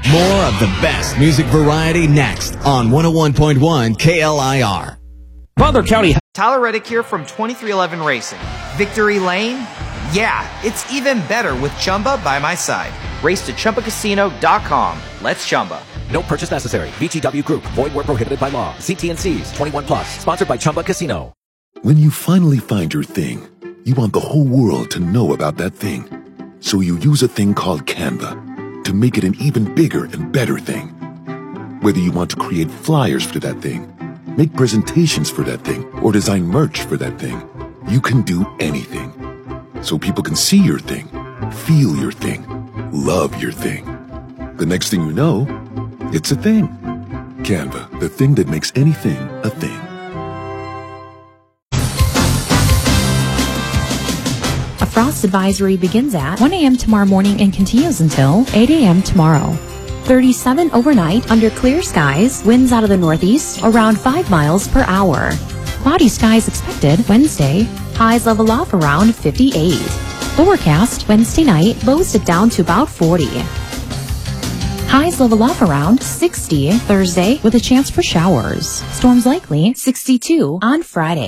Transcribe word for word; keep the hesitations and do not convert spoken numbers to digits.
More of the best music variety next on one oh one point one K L I R. Butler County. Tyler Reddick here from twenty-three eleven Racing. Victory Lane? Yeah, it's even better with Chumba by my side. Race to Chumba Casino dot com. Let's Chumba. No purchase necessary. V G W Group. Void where prohibited by law. See T and C's. twenty-one plus. Sponsored by Chumba Casino. When you finally find your thing, you want the whole world to know about that thing. So you use a thing called Canva to make it an even bigger and better thing. Whether you want to create flyers for that thing, make presentations for that thing, or design merch for that thing, you can do anything. So people can see your thing, feel your thing, love your thing. The next thing you know, it's a thing. Canva, the thing that makes anything a thing. A frost advisory begins at one a.m. tomorrow morning and continues until eight a.m. tomorrow. thirty-seven overnight under clear skies, winds out of the northeast around five miles per hour. Cloudy skies expected Wednesday, highs level off around fifty-eight. Overcast Wednesday night, lows dip down to about forty. Highs level off around sixty Thursday with a chance for showers. Storms likely sixty-two on Friday.